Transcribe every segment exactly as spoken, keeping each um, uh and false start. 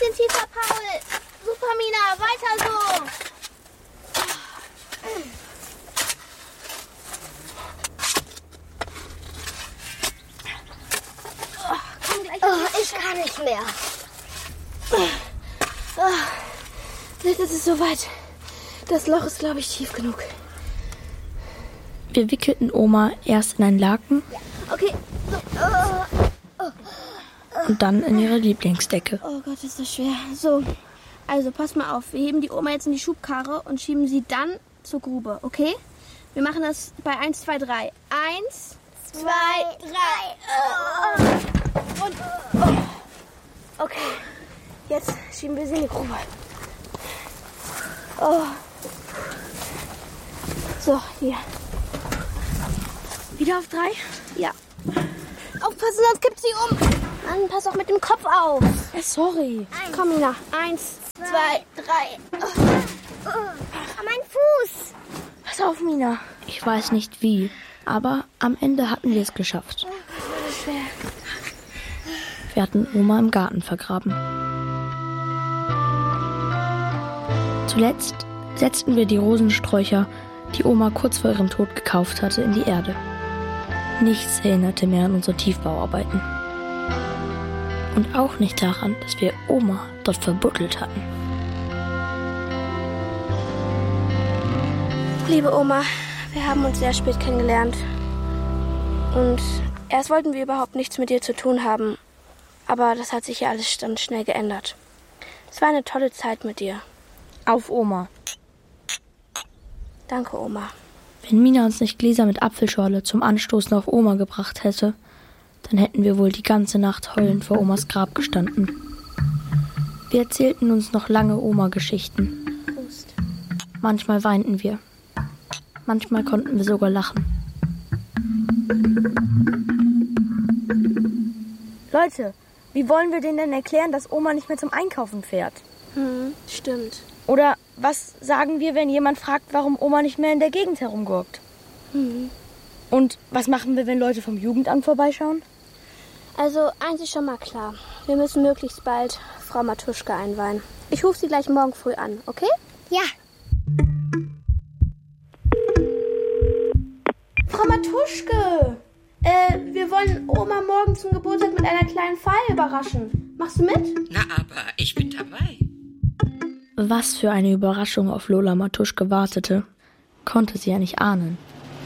bisschen tiefer, Paul. Super, Mina, weiter so. Oh, komm gleich. Oh, ich kann nicht mehr. Oh, jetzt ist es soweit. Das Loch ist, glaube ich, tief genug. Wir wickelten Oma erst in einen Laken Okay. und dann in ihre Lieblingsdecke. Oh Gott, ist das schwer. So, also pass mal auf. Wir heben die Oma jetzt in die Schubkarre und schieben sie dann zur Grube, okay? Wir machen das bei eins, zwei, drei. eins, zwei, drei. Und, oh. Okay, jetzt schieben wir sie in die Grube. Oh. So, hier. Wieder auf drei? Ja. Aufpassen, sonst kippt sie um. Mann, pass auch mit dem Kopf auf. Äh, sorry. Komm, Mina. Eins, zwei, drei. Oh, mein Fuß. Pass auf, Mina. Ich weiß nicht wie, aber am Ende hatten wir es geschafft. Oh, das war so schwer. Wir hatten Oma im Garten vergraben. Zuletzt setzten wir die Rosensträucher, die Oma kurz vor ihrem Tod gekauft hatte, in die Erde. Nichts erinnerte mehr an unsere Tiefbauarbeiten. Und auch nicht daran, dass wir Oma dort verbuddelt hatten. Liebe Oma, wir haben uns sehr spät kennengelernt. Und erst wollten wir überhaupt nichts mit dir zu tun haben. Aber das hat sich ja alles dann schnell geändert. Es war eine tolle Zeit mit dir. Auf Oma. Danke, Oma. Wenn Mina uns nicht Gläser mit Apfelschorle zum Anstoßen auf Oma gebracht hätte, dann hätten wir wohl die ganze Nacht heulend vor Omas Grab gestanden. Wir erzählten uns noch lange Oma-Geschichten. Prost. Manchmal weinten wir. Manchmal konnten wir sogar lachen. Leute, wie wollen wir denen denn erklären, dass Oma nicht mehr zum Einkaufen fährt? Hm, stimmt. Oder was sagen wir, wenn jemand fragt, warum Oma nicht mehr in der Gegend herumgurkt? Hm. Und was machen wir, wenn Leute vom Jugendamt vorbeischauen? Also, eins ist schon mal klar. Wir müssen möglichst bald Frau Matuschke einweihen. Ich rufe sie gleich morgen früh an, okay? Ja. Frau Matuschke! Äh, wir wollen Oma morgen zum Geburtstag mit einer kleinen Feier überraschen. Machst du mit? Na, aber ich bin dabei. Was für eine Überraschung auf Lola Matuschke wartete, konnte sie ja nicht ahnen.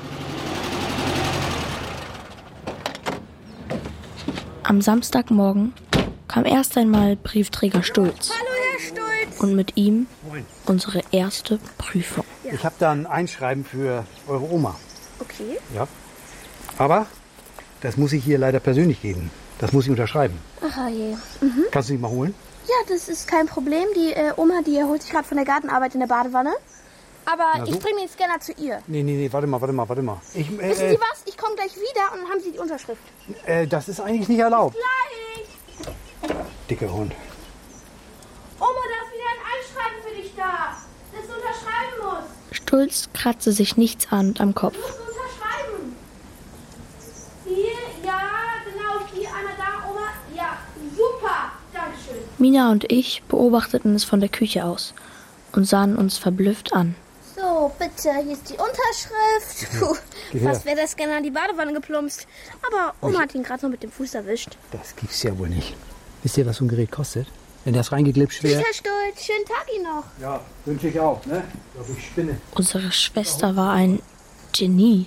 Am Samstagmorgen kam erst einmal Briefträger Stulz. Hallo, Herr Stulz. Und mit ihm Moin. unsere erste Prüfung. Ich habe da ein Einschreiben für eure Oma. Okay. Ja. Aber das muss ich hier leider persönlich geben. Das muss ich unterschreiben. Ach je. Kannst du dich mal holen? Ja, das ist kein Problem. Die äh, Oma, die erholt sich gerade von der Gartenarbeit in der Badewanne. Aber Na so. ich bringe den Scanner zu ihr. Nee, nee, nee, warte mal, warte mal, warte mal. Ich, äh, Wissen Sie was? Ich komme gleich wieder und dann haben Sie die Unterschrift. äh, das ist eigentlich nicht erlaubt. Gleich! Dicker Hund. Oma, da ist wieder ein Einschreiben für dich da. Das du unterschreiben musst. Stulz kratzte sich nichtsahnend am Kopf. Du musst unterschreiben. Hier, ja, genau. Hier, einmal da, Oma. Ja, super. Dankeschön. Mina und ich beobachteten es von der Küche aus und sahen uns verblüfft an. So, bitte, hier ist die Unterschrift. Puh, Geh her. fast wäre das Scanner in die Badewanne geplumpst. Aber Oma hat ihn gerade noch mit dem Fuß erwischt. Das gibt's ja wohl nicht. Wisst ihr, was so ein Gerät kostet? Wenn das reingeglitscht wäre. Herr Stolz, schönen Tag Ihnen noch. Ja, wünsche ich auch, ne? Ja, ich spinne. Unsere Schwester war ein Genie.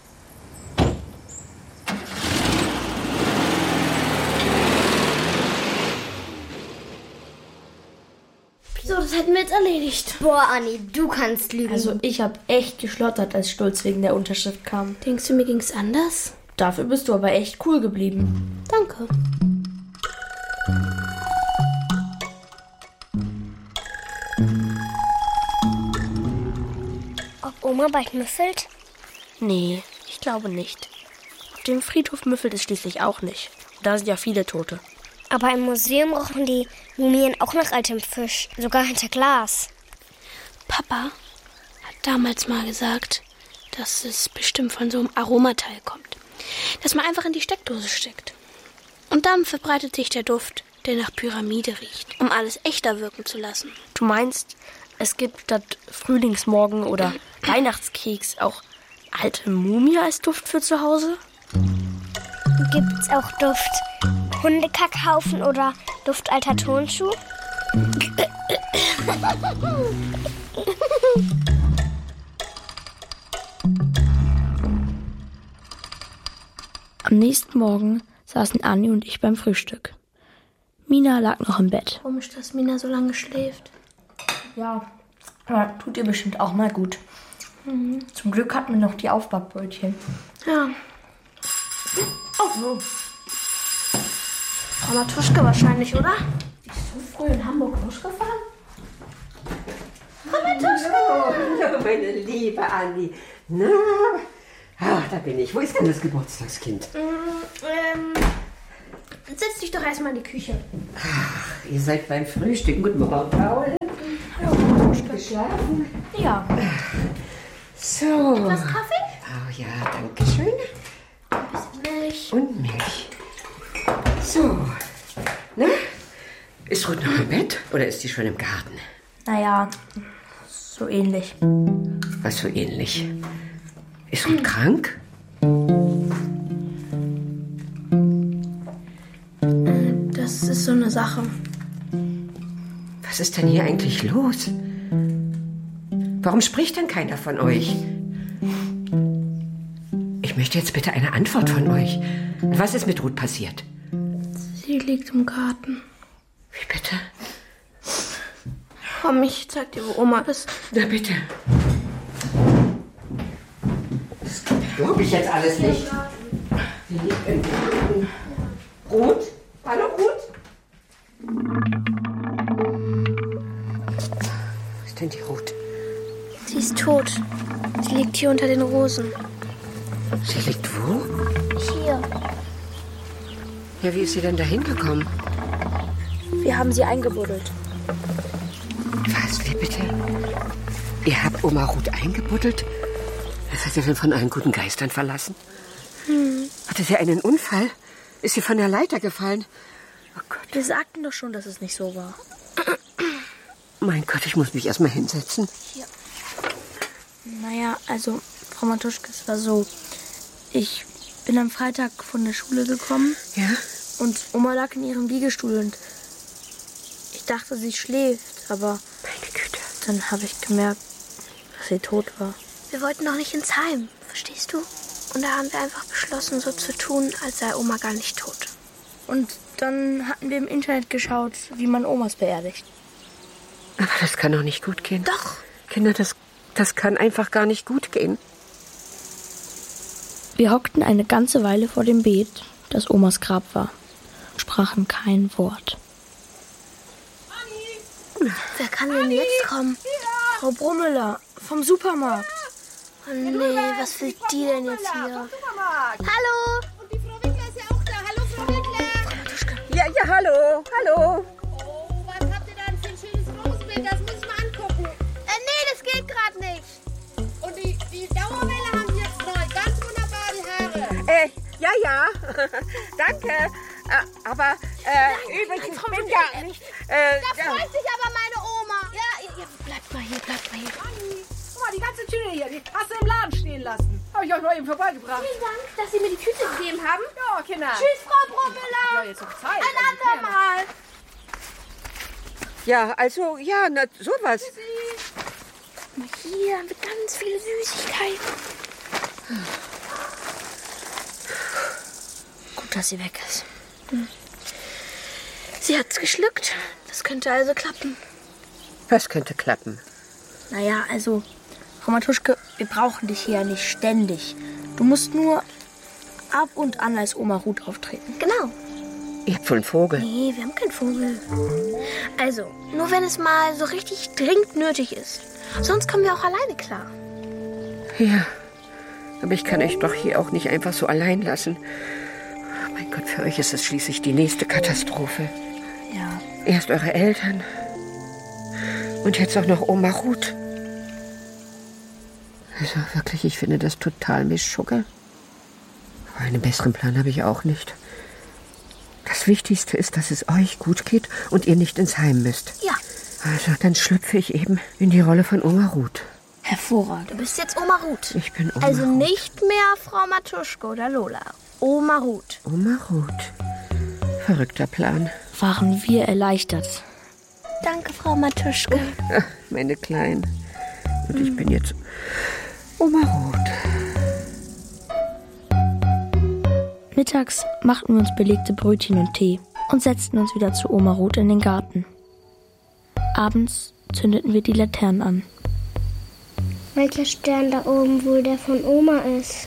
So, das hätten wir jetzt erledigt. Boah, Anni, du kannst lügen. Also ich habe echt geschlottert, als Stulz wegen der Unterschrift kam. Denkst du, mir ging's anders? Dafür bist du aber echt cool geblieben. Danke. Ob Oma bald müffelt? Nee, ich glaube nicht. Auf dem Friedhof müffelt es schließlich auch nicht. Da sind ja viele Tote. Aber im Museum rochen die Mumien auch nach altem Fisch, sogar hinter Glas. Papa hat damals mal gesagt, dass es bestimmt von so einem Aromateil kommt, das man einfach in die Steckdose steckt. Und dann verbreitet sich der Duft der nach Pyramide riecht, um alles echter wirken zu lassen. Du meinst, es gibt statt Frühlingsmorgen oder Weihnachtskeks auch alte Mumie als Duft für zu Hause? Gibt's auch Duft Hundekackhaufen oder Duft alter Turnschuh? Am nächsten Morgen saßen Anni und ich beim Frühstück. Mina lag noch im Bett. Komisch, dass Mina so lange schläft. Ja, aber tut ihr bestimmt auch mal gut. Mhm. Zum Glück hatten wir noch die Aufbackbrötchen. Ja. Oh, so. Frau Matuschka wahrscheinlich, oder? Die ist so früh in Hamburg losgefahren. Frau Matuschka! Oh, meine liebe Anni. Na, ah, da bin ich. Wo ist denn das Geburtstagskind? Ähm, setz dich doch erstmal in die Küche. Ach, ihr seid beim Frühstück. Guten Morgen, Paul. Hallo, Frau Matuschka. Geschlafen? Ja. So. Etwas Kaffee? Oh ja, danke schön. Ein bisschen Milch. Und Milch. So. Na? Ist Ruth noch im Bett oder ist sie schon im Garten? Naja, so ähnlich. Was so ähnlich? Ist Ruth krank? Das ist so eine Sache. Was ist denn hier eigentlich los? Warum spricht denn keiner von euch? Ich möchte jetzt bitte eine Antwort von euch. Was ist mit Ruth passiert? Sie liegt im Garten. Wie bitte? Komm, ich zeig dir, wo Oma ist. Na bitte. Das glaube ich jetzt alles nicht. Sie liegt im Garten. Ruth? Hallo, Ruth? Wo ist denn die Ruth? Sie ist tot. Sie liegt hier unter den Rosen. Sie liegt wo? Hier. Ja, wie ist sie denn da hingekommen? Wir haben sie eingebuddelt. Was, wie bitte? Ihr habt Oma Ruth eingebuddelt? Was hat sie denn von allen guten Geistern verlassen? Hm. Hatte sie einen Unfall? Ist sie von der Leiter gefallen? Oh Gott. Wir sagten doch schon, dass es nicht so war. Mein Gott, ich muss mich erst mal hinsetzen. Hier. Naja, also, Frau Matuschka, es war so. Ich bin am Freitag von der Schule gekommen. Ja? Und Oma lag in ihrem Liegestuhl und ich dachte, sie schläft, aber Meine Güte. dann habe ich gemerkt, dass sie tot war. Wir wollten noch nicht ins Heim, verstehst du? Und da haben wir einfach beschlossen, so zu tun, als sei Oma gar nicht tot. Und dann hatten wir im Internet geschaut, wie man Omas beerdigt. Aber das kann doch nicht gut gehen. Doch. Kinder, das, das kann einfach gar nicht gut gehen. Wir hockten eine ganze Weile vor dem Beet, das Omas Grab war, und sprachen kein Wort. Wer kann denn jetzt kommen? Frau Brummeler vom Supermarkt. Oh nee, was will die denn jetzt hier? Hallo! Und die Frau Winkler ist ja auch da. Hallo, Frau Winkler. Ja, ja, hallo, hallo. Oh, was habt ihr denn für ein schönes Rosenbeet? Das muss ich mal angucken. Äh, nee, das geht gerade nicht. Und die, die Dauerwelle haben sie jetzt neu. Ganz wunderbar, die Haare. Äh, ja, ja. Danke. Äh, aber, äh, übrigens, ich bin gar nicht. Äh, Da freut sich aber meine Oma. Ja, ihr, ihr bleibt mal hier, bleibt mal hier. Guck mal, die ganze Tüte hier, die hast du im Laden stehen lassen. Habe ich euch noch eben vorbeigebracht. Vielen Dank, dass Sie mir die Tüte gegeben haben. Ja, Kinder. Tschüss, Frau Brummeler. Ja, jetzt noch Zeit. Ein andermal. ja, also, ja, na, sowas. Hier haben wir ganz viele Süßigkeiten. Gut, dass sie weg ist. Sie hat's geschluckt. Das könnte also klappen. Was könnte klappen? Naja, also, Frau Matuschka, wir brauchen dich hier ja nicht ständig. Du musst nur ab und an als Oma Ruth auftreten. Genau. Ihr habt wohl einen Vogel. Nee, wir haben keinen Vogel. Also, nur wenn es mal so richtig dringend nötig ist. Sonst kommen wir auch alleine klar. Ja, aber ich kann euch doch hier auch nicht einfach so allein lassen. Mein Gott, für euch ist es schließlich die nächste Katastrophe. Ja. Erst eure Eltern und jetzt auch noch Oma Ruth. Also wirklich, ich finde das total mischugge. Aber einen besseren Plan habe ich auch nicht. Das Das Wichtigste ist, dass es euch gut geht und ihr nicht ins Heim müsst. Ja. Also, dann schlüpfe ich eben in die Rolle von Oma Ruth. Hervorragend. Du bist jetzt Oma Ruth. Ich bin Oma Also Ruth. nicht mehr Frau Matuschke oder Lola. Oma Ruth. Oma Ruth. Verrückter Plan. Waren wir erleichtert. Danke, Frau Matuschke. Ach, meine Kleinen. Und ich bin jetzt Oma Ruth. Mittags machten wir uns belegte Brötchen und Tee und setzten uns wieder zu Oma Ruth in den Garten. Abends zündeten wir die Laternen an. Welcher Stern da oben wohl der von Oma ist?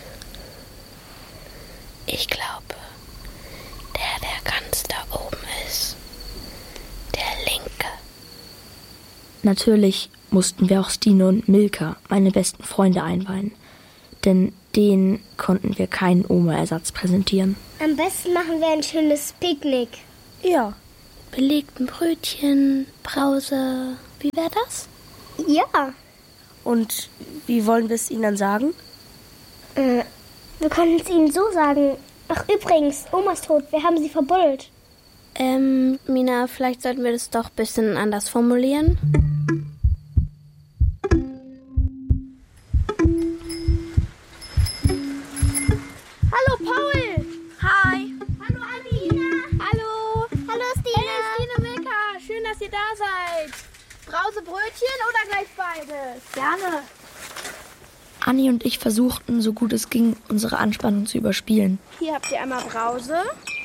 Ich glaube, der, der ganz da oben ist. Der linke. Natürlich mussten wir auch Stine und Milka, meine besten Freunde, einweihen. Denn denen konnten wir keinen Oma-Ersatz präsentieren. Am besten machen wir ein schönes Picknick. Ja. Belegten Brötchen, Brause. Wie wäre das? Ja. Und wie wollen wir es ihnen dann sagen? Äh, wir können es ihnen so sagen. Ach übrigens, Oma ist tot, wir haben sie verbuddelt. Ähm, Mina, vielleicht sollten wir das doch ein bisschen anders formulieren. Hallo Paul! Hi! Hallo Anina! Hallo! Hallo Stine! Hey Stine, Milka, schön, dass ihr da seid. Brause Brötchen oder gleich beides? Gerne. Anni und ich versuchten, so gut es ging, unsere Anspannung zu überspielen. Hier habt ihr einmal Brause.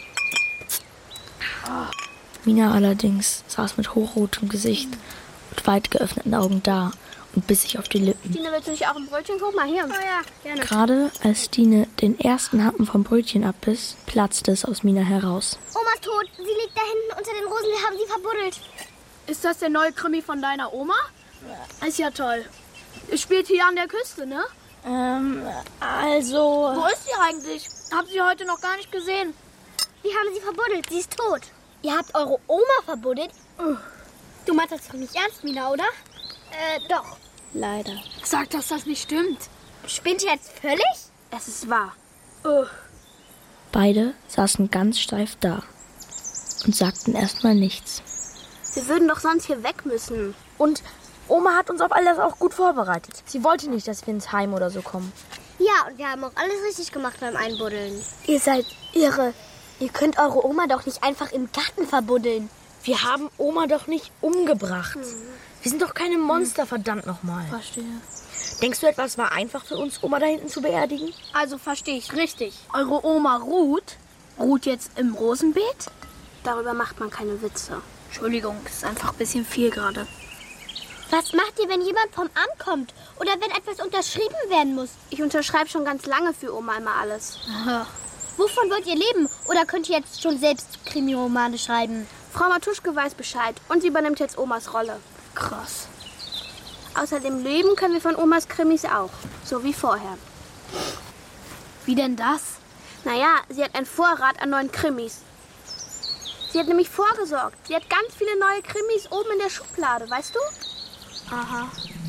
Mina allerdings saß mit hochrotem Gesicht und weit geöffneten Augen da und biss sich auf die Lippen. Stine, willst du nicht auch ein Brötchen? Guck mal hier. Oh ja, gerne. Gerade als Stine den ersten Happen vom Brötchen abbiss, platzte es aus Mina heraus. Oma ist tot, sie liegt da hinten unter den Rosen, wir haben sie verbuddelt. Ist das der neue Krimi von deiner Oma? Ist ja toll. Ihr spielt hier an der Küste, ne? Ähm, also... Wo ist sie eigentlich? Hab sie heute noch gar nicht gesehen. Wir haben sie verbuddelt, sie ist tot. Ihr habt eure Oma verbuddelt? Du meinst das doch nicht ernst, Mina, oder? Äh, doch. Leider. Sag, dass das nicht stimmt. Spinnt ihr jetzt völlig? Es ist wahr. Uh. Beide saßen ganz steif da und sagten erstmal nichts. Wir würden doch sonst hier weg müssen. Und Oma hat uns auf alles auch gut vorbereitet. Sie wollte nicht, dass wir ins Heim oder so kommen. Ja, und wir haben auch alles richtig gemacht beim Einbuddeln. Ihr seid irre. Ihr könnt eure Oma doch nicht einfach im Garten verbuddeln. Wir haben Oma doch nicht umgebracht. Mhm. Wir sind doch keine Monster, verdammt nochmal. Verstehe. Denkst du, etwas war einfach für uns, Oma da hinten zu beerdigen? Also verstehe ich richtig. Eure Oma ruht, ruht jetzt im Rosenbeet? Darüber macht man keine Witze. Entschuldigung, das ist einfach ein bisschen viel gerade. Was macht ihr, wenn jemand vom Amt kommt? Oder wenn etwas unterschrieben werden muss? Ich unterschreibe schon ganz lange für Oma immer alles. Aha. Wovon wollt ihr leben? Oder könnt ihr jetzt schon selbst Krimi-Romane schreiben? Frau Matuschke weiß Bescheid und sie übernimmt jetzt Omas Rolle. Krass. Außerdem leben können wir von Omas Krimis auch. So wie vorher. Wie denn das? Naja, sie hat einen Vorrat an neuen Krimis. Sie hat nämlich vorgesorgt. Sie hat ganz viele neue Krimis oben in der Schublade, weißt du? Aha.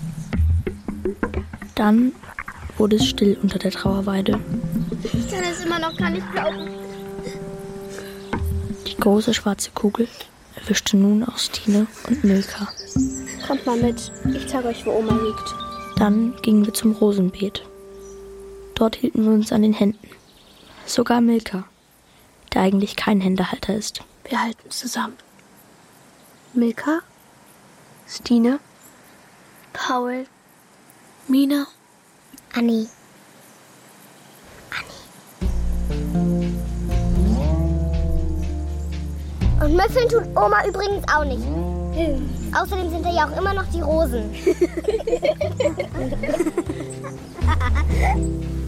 Dann wurde es still unter der Trauerweide. Ich kann es immer noch gar nicht glauben. Die große schwarze Kugel erwischte nun auch Stine und Milka. Kommt mal mit. Ich zeige euch, wo Oma liegt. Dann gingen wir zum Rosenbeet. Dort hielten wir uns an den Händen. Sogar Milka, der eigentlich kein Händehalter ist. Wir halten zusammen. Milka, Stine, Paul, Mina, Anni. Und müffeln tut Oma übrigens auch nicht. Hm. Außerdem sind da ja auch immer noch die Rosen.